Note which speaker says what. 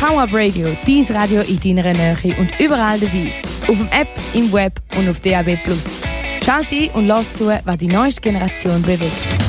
Speaker 1: PowerUp Radio, dein Radio in deiner Nähe und überall dabei. Auf dem App, im Web und auf DAB+. Schalt ein und lass zu, was die neueste Generation bewegt.